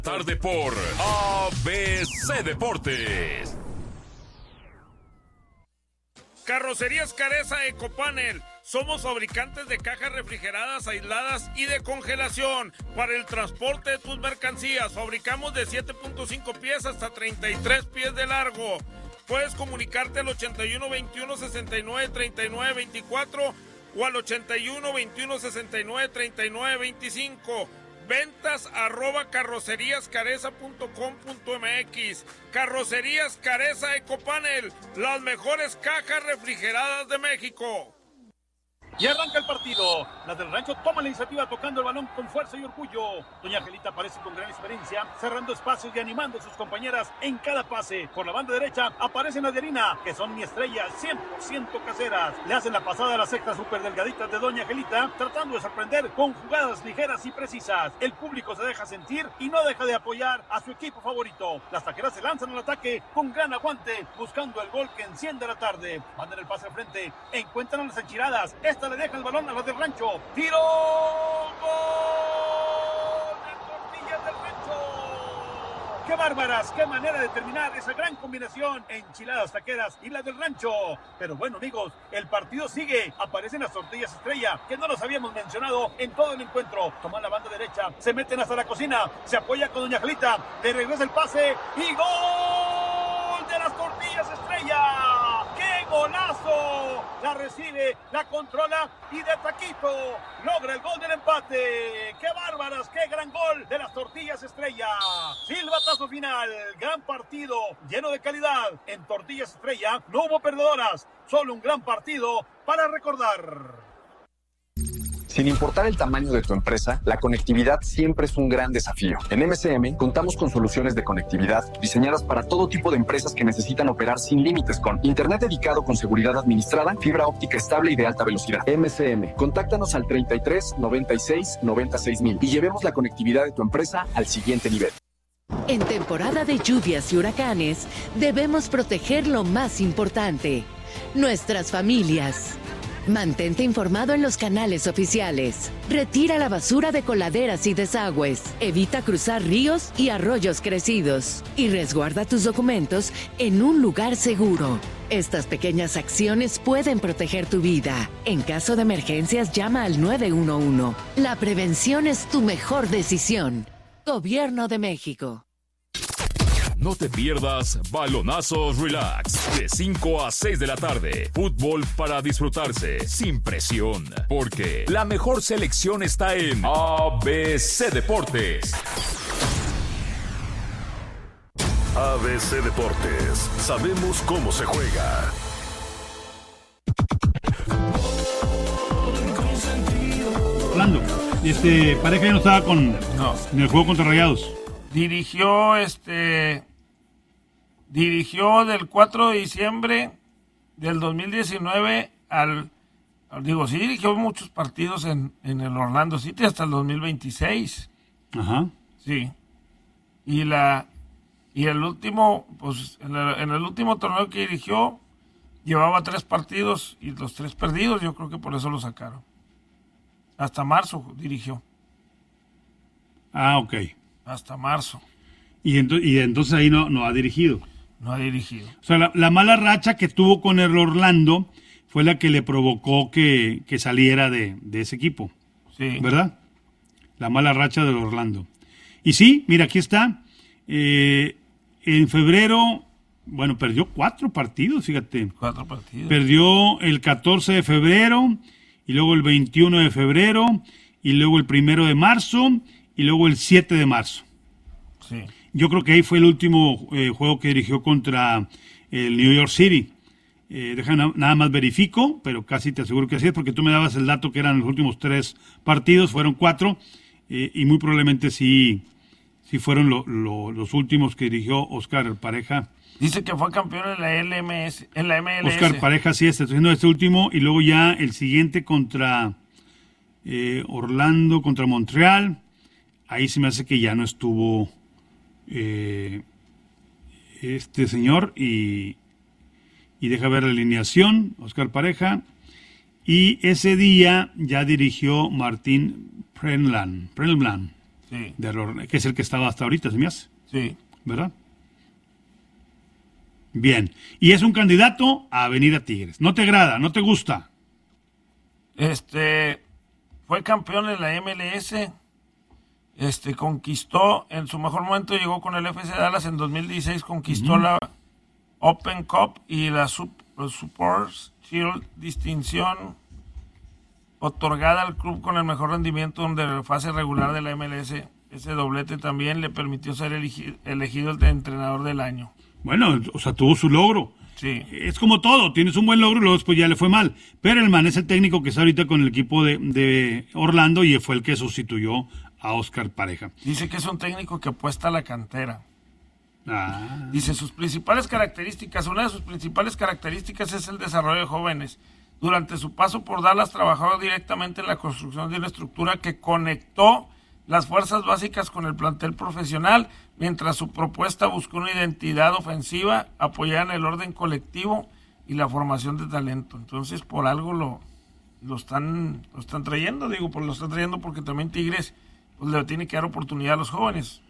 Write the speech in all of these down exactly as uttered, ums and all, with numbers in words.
Tarde por A B C Deportes. Carrocerías Careza Ecopanel. Somos fabricantes de cajas refrigeradas, aisladas y de congelación para el transporte de tus mercancías. Fabricamos de siete punto cinco pies hasta treinta y tres pies de largo. Puedes comunicarte al ochenta y uno veintiuno sesenta y nueve treinta y nueve veinticuatro o al ochenta y uno veintiuno sesenta y nueve treinta y nueve veinticinco. Ventas arroba carrocerías careza punto com punto m x. Carrocerías Careza Ecopanel, las mejores cajas refrigeradas de México. Y arranca el partido. Las del Rancho toman la iniciativa tocando el balón con fuerza y orgullo. Doña Angelita aparece con gran experiencia, cerrando espacios y animando a sus compañeras en cada pase. Por la banda derecha aparecen las de Harina, que son mi estrella, cien por ciento caseras. Le hacen la pasada a las sextas súper delgaditas de Doña Angelita, tratando de sorprender con jugadas ligeras y precisas. El público se deja sentir y no deja de apoyar a su equipo favorito. Las taqueras se lanzan al ataque con gran aguante, buscando el gol que enciende la tarde. Mandan el pase al frente, encuentran a las enchiladas. Esta le deja el balón a las del Rancho. ¡Tiro! ¡Gol! ¡De Tortillas del Rancho! ¡Qué bárbaras! ¡Qué manera de terminar esa gran combinación! Enchiladas taqueras y las del Rancho. Pero bueno, amigos, el partido sigue. Aparecen las Tortillas Estrella, que no los habíamos mencionado en todo el encuentro. Toman la banda derecha, se meten hasta la cocina, se apoya con Doña Angelita, le regresa el pase y ¡gol de las Tortillas Estrella! ¡Qué golazo! La recibe, la controla y de taquito logra el gol del empate. ¡Qué bárbaras! ¡Qué gran gol de las Tortillas Estrella! Silbatazo final, gran partido, lleno de calidad. En Tortillas Estrella no hubo perdedoras, solo un gran partido para recordar. Sin importar el tamaño de tu empresa, la conectividad siempre es un gran desafío. En M C M contamos con soluciones de conectividad diseñadas para todo tipo de empresas que necesitan operar sin límites con internet dedicado con seguridad administrada, fibra óptica estable y de alta velocidad. M C M, contáctanos al treinta y tres noventa y seis noventa y seis mil y llevemos la conectividad de tu empresa al siguiente nivel. En temporada de lluvias y huracanes, debemos proteger lo más importante, nuestras familias. Mantente informado en los canales oficiales. Retira la basura de coladeras y desagües. Evita cruzar ríos y arroyos crecidos. Y resguarda tus documentos en un lugar seguro. Estas pequeñas acciones pueden proteger tu vida. En caso de emergencias, llama al nueve uno uno. La prevención es tu mejor decisión. Gobierno de México. No te pierdas Balonazos Relax, de cinco a seis de la tarde. Fútbol para disfrutarse, sin presión. Porque la mejor selección está en A B C Deportes. A B C Deportes, sabemos cómo se juega. Orlando, este, Pareja ya no estaba con, No. en el juego contra Rayados. Dirigió este dirigió del cuatro de diciembre del dos mil diecinueve al, al digo, sí dirigió muchos partidos en, en el Orlando City hasta el dos mil veintiséis. Ajá. Sí. Y la y el último, pues en el, en el último torneo que dirigió llevaba tres partidos y los tres perdidos, yo creo que por eso lo sacaron. Hasta marzo dirigió. Ah, ok. Hasta marzo. Y, ento- y entonces ahí no, no ha dirigido. No ha dirigido. O sea, la, la mala racha que tuvo con el Orlando fue la que le provocó que, que saliera de, de ese equipo. Sí. ¿Verdad? La mala racha del Orlando. Y sí, mira, aquí está. Eh, en febrero, bueno, perdió cuatro partidos, fíjate. Cuatro partidos. Perdió el catorce de febrero, y luego el veintiuno de febrero, y luego el primero de marzo, y luego el siete de marzo. Sí. Yo creo que ahí fue el último eh, juego que dirigió contra el New York City. Eh, deja, na- nada más verifico, pero casi te aseguro que así es, porque tú me dabas el dato que eran los últimos tres partidos, fueron cuatro, eh, y muy probablemente sí, sí fueron lo, lo, los últimos que dirigió Oscar Pareja. Dice que fue campeón en la L M S, en la M L S. Oscar Pareja, sí, está haciendo este último, y luego ya el siguiente contra eh, Orlando, contra Montreal. Ahí se me hace que ya no estuvo eh, este señor, y, y deja ver la alineación, Oscar Pareja. Y ese día ya dirigió Martín Prenlan, Prenlan. Sí. De Error, que es el que estaba hasta ahorita, se me hace. Sí. ¿Verdad? Bien. Y es un candidato a venir a Tigres. ¿No te agrada? ¿No te gusta? Este, fue campeón en la M L S, este, conquistó, en su mejor momento llegó con el F C Dallas en dos mil dieciséis, conquistó uh-huh. la Open Cup y la Super Shield, distinción otorgada al club con el mejor rendimiento de la fase regular de la M L S. Ese doblete también le permitió ser elegido, elegido el entrenador del año. Bueno, o sea, tuvo su logro. Sí. Es como todo, tienes un buen logro y luego después ya le fue mal. Perelman es el técnico que está ahorita con el equipo de, de Orlando y fue el que sustituyó a Oscar Pareja. Dice que es un técnico que apuesta a la cantera. Ah. Dice sus principales características, una de sus principales características es el desarrollo de jóvenes. Durante su paso por Dallas trabajó directamente en la construcción de una estructura que conectó las fuerzas básicas con el plantel profesional, mientras su propuesta buscó una identidad ofensiva apoyada en el orden colectivo y la formación de talento. Entonces, por algo lo, lo, están, lo están trayendo, digo, pues lo están trayendo porque también Tigres pues, le tiene que dar oportunidad a los jóvenes.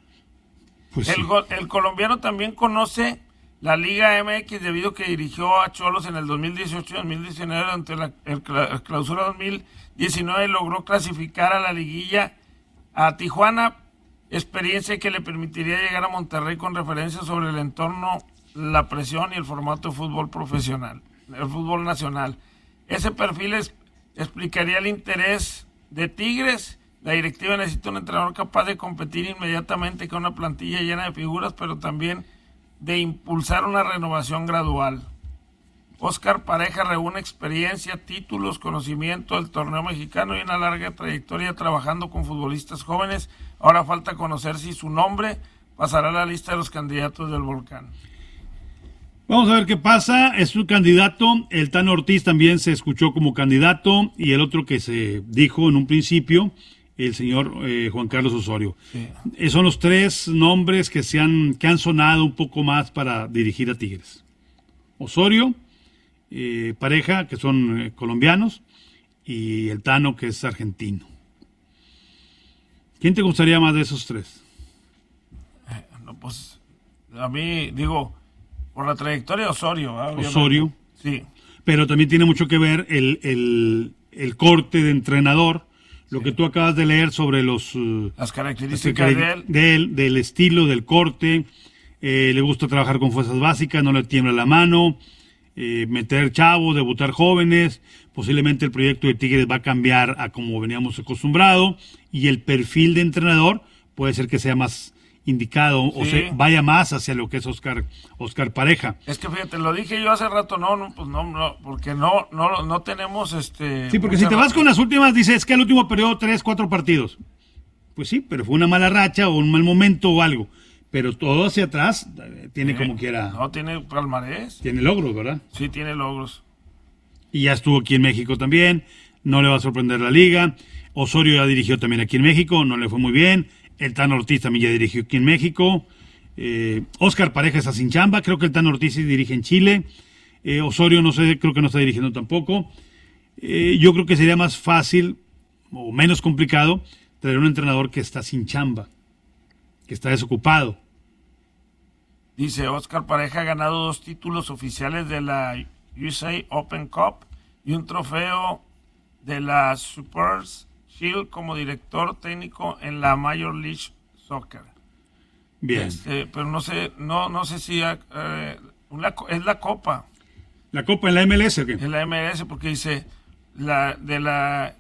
Pues el, sí. el colombiano también conoce la Liga M X debido a que dirigió a Cholos en el dos mil dieciocho y dos mil diecinueve. Durante la el, el clausura dos mil diecinueve logró clasificar a la liguilla a Tijuana, experiencia que le permitiría llegar a Monterrey con referencias sobre el entorno, la presión y el formato de fútbol profesional, el fútbol nacional. Ese perfil es, explicaría el interés de Tigres. La directiva necesita un entrenador capaz de competir inmediatamente con una plantilla llena de figuras, pero también de impulsar una renovación gradual. Oscar Pareja reúne experiencia, títulos, conocimiento del torneo mexicano y una larga trayectoria trabajando con futbolistas jóvenes. Ahora falta conocer si su nombre pasará a la lista de los candidatos del Volcán. Vamos a ver qué pasa. Es su candidato. El Tano Ortiz también se escuchó como candidato y el otro que se dijo en un principio, el señor eh, Juan Carlos Osorio. Sí. Eh, son los tres nombres que, se han, que han sonado un poco más para dirigir a Tigres. Osorio, eh, Pareja, que son eh, colombianos, y el Tano, que es argentino. ¿Quién te gustaría más de esos tres? Eh, no, pues, a mí, digo, por la trayectoria de Osorio. ¿eh? Osorio. Sí. Pero también tiene mucho que ver el, el, el corte de entrenador, lo sí. que tú acabas de leer sobre los uh, las características de, de él. de él, del estilo, del corte. Eh, le gusta trabajar con fuerzas básicas, no le tiembla la mano, eh, meter chavos, debutar jóvenes. Posiblemente el proyecto de Tigres va a cambiar a como veníamos acostumbrados y el perfil de entrenador puede ser que sea más indicado sí. o se vaya más hacia lo que es Oscar Oscar Pareja. Es que fíjate, lo dije yo hace rato, no, no pues no, no porque no no no tenemos este Sí, porque si te vas con las últimas dices es que el último periodo tres, cuatro partidos. Pues sí, pero fue una mala racha o un mal momento o algo, pero todo hacia atrás tiene sí. como quiera. No tiene palmarés. Tiene logros, ¿verdad? Sí, tiene logros. Y ya estuvo aquí en México también, no le va a sorprender la liga. Osorio ya dirigió también aquí en México, no le fue muy bien. El Tano Ortiz también ya dirigió aquí en México. Eh, Oscar Pareja está sin chamba. Creo que el Tano Ortiz sí dirige en Chile. Eh, Osorio no sé, creo que no está dirigiendo tampoco. Eh, yo creo que sería más fácil o menos complicado traer un entrenador que está sin chamba, que está desocupado. Dice, Oscar Pareja ha ganado dos títulos oficiales de la U S A Open Cup y un trofeo de la Super Shield como director técnico en la Major League Soccer. Bien. Este, pero no sé, no, no sé si eh, una, es la Copa. ¿La Copa en la M L S o qué? En la M L S porque dice la de la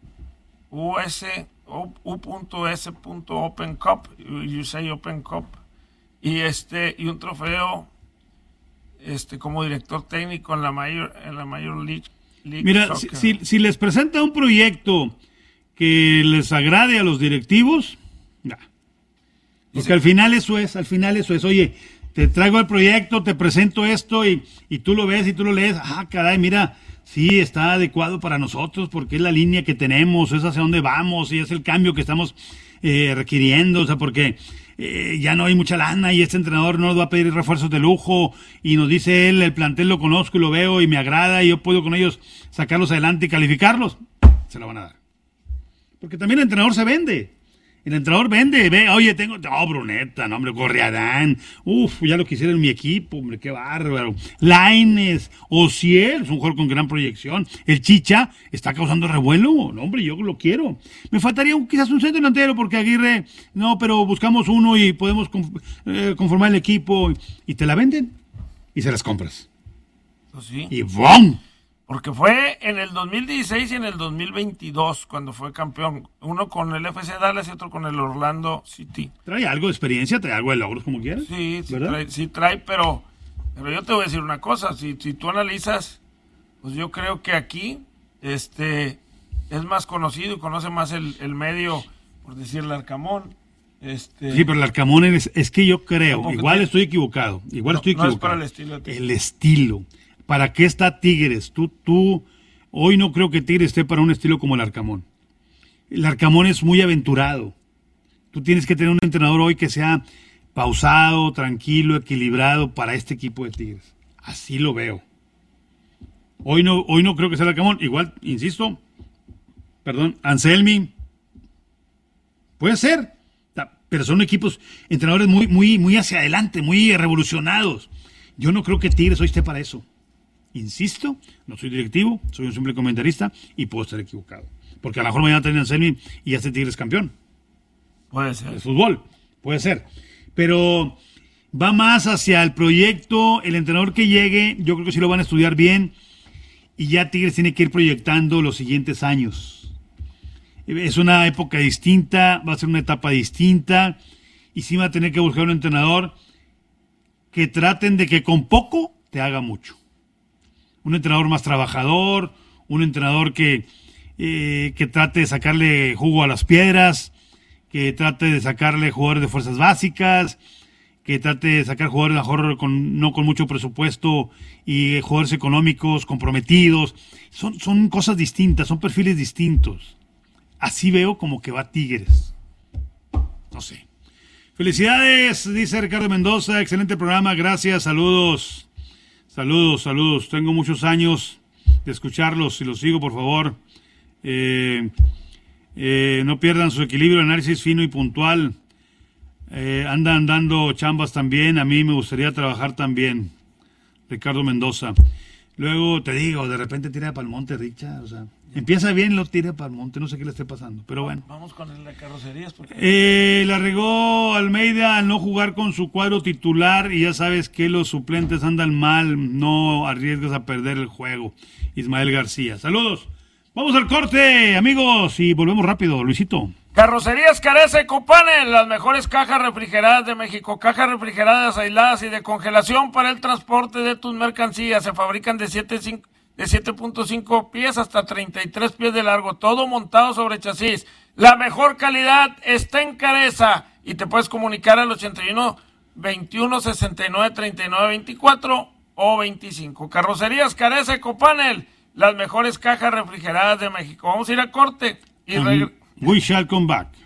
U S U S Open Cup, U S A Open Cup y este y un trofeo este como director técnico en la Major en la Major League, League Mira, si, si, si les presenta un proyecto que les agrade a los directivos, nah. Porque al final eso es, al final eso es, oye, te traigo el proyecto, te presento esto y, y tú lo ves y tú lo lees, ah, caray, mira, sí, está adecuado para nosotros porque es la línea que tenemos, es hacia dónde vamos y es el cambio que estamos eh, requiriendo, o sea, porque eh, ya no hay mucha lana y este entrenador no nos va a pedir refuerzos de lujo y nos dice él, el plantel lo conozco y lo veo y me agrada y yo puedo con ellos sacarlos adelante y calificarlos, se lo van a dar. Porque también el entrenador se vende. El entrenador vende, ve, oye, tengo, oh, Bruneta, no, hombre, Gorriarán, uf, ya lo quisiera en mi equipo, hombre, qué bárbaro. Lainez, Ociel, es un jugador con gran proyección. El Chicha está causando revuelo, no, hombre, yo lo quiero. Me faltaría un, quizás un centro delantero, porque Aguirre, no, pero buscamos uno y podemos conformar el equipo, y te la venden, y se las compras. Pues sí. Y ¡bum! Porque fue en el dos mil dieciséis y en el dos mil veintidós cuando fue campeón. Uno con el F C Dallas y otro con el Orlando City. Trae algo de experiencia, trae algo de logros como quieras. Sí, sí trae, sí trae, pero, pero yo te voy a decir una cosa. Si, si tú analizas, pues yo creo que aquí este es más conocido y conoce más el, el medio, por decir, el Arcamón. Este, sí, pero el Arcamón es, es que yo creo, igual te... estoy equivocado. Igual no, estoy equivocado. No es para el estilo. El estilo. ¿Para qué está Tigres? Tú, tú, hoy no creo que Tigres esté para un estilo como el Arcamón. El Arcamón es muy aventurado. Tú tienes que tener un entrenador hoy que sea pausado, tranquilo, equilibrado para este equipo de Tigres. Así lo veo. Hoy no, hoy no creo que sea el Arcamón. Igual, insisto, perdón, Anselmi. Puede ser, pero son equipos, entrenadores muy, muy, muy hacia adelante, muy revolucionados. Yo no creo que Tigres hoy esté para eso. Insisto, no soy directivo, soy un simple comentarista y puedo estar equivocado. Porque a lo mejor mañana traen a Anselmi y ya este Tigres campeón. Puede ser. De fútbol, puede ser. Pero va más hacia el proyecto, el entrenador que llegue, yo creo que sí lo van a estudiar bien y ya Tigres tiene que ir proyectando los siguientes años. Es una época distinta, va a ser una etapa distinta y sí va a tener que buscar un entrenador que traten de que con poco te haga mucho. Un entrenador más trabajador, un entrenador que, eh, que trate de sacarle jugo a las piedras, que trate de sacarle jugadores de fuerzas básicas, que trate de sacar jugadores mejor con, no con mucho presupuesto y jugadores económicos comprometidos. Son, son cosas distintas, son perfiles distintos. Así veo como que va Tigres. No sé. Felicidades, dice Ricardo Mendoza, excelente programa, gracias, saludos. Saludos, saludos. Tengo muchos años de escucharlos. Si los sigo, por favor, eh, eh, no pierdan su equilibrio, análisis fino y puntual. Eh, andan dando chambas también. A mí me gustaría trabajar también. Ricardo Mendoza. Luego te digo, de repente tira para el monte, Richard. O sea, empieza bien y lo tira para el monte. No sé qué le esté pasando, pero bueno. Vamos con el de carrocerías. Porque... Eh, la regó Almeida al no jugar con su cuadro titular y ya sabes que los suplentes andan mal. No arriesgas a perder el juego. Ismael García. Saludos. Vamos al corte, amigos, y volvemos rápido, Luisito. Carrocerías Careza Ecopanel, las mejores cajas refrigeradas de México, cajas refrigeradas, aisladas y de congelación para el transporte de tus mercancías. Se fabrican de siete punto cinco pies hasta treinta y tres pies de largo, todo montado sobre chasis. La mejor calidad está en Careza y te puedes comunicar al ochenta y uno, veintiuno, sesenta y nueve, treinta y nueve, veinticuatro o veinticinco. Carrocerías Careza Ecopanel, las mejores cajas refrigeradas de México. Vamos a ir a corte y regresamos. We shall come back.